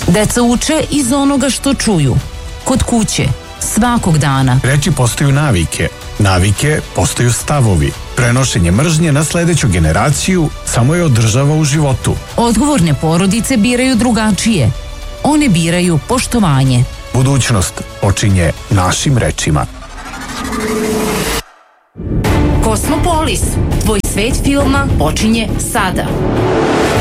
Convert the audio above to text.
Deca uče iz onoga što čuju. Kod kuće, svakog dana. Reči postaju navike. Navike postaju stavovi. Prenošenje mržnje na sledeću generaciju samo je održava u životu. Odgovorne porodice biraju drugačije. One biraju poštovanje. Budućnost počinje našim rečima. Kosmopolis, tvoj svet filma počinje sada.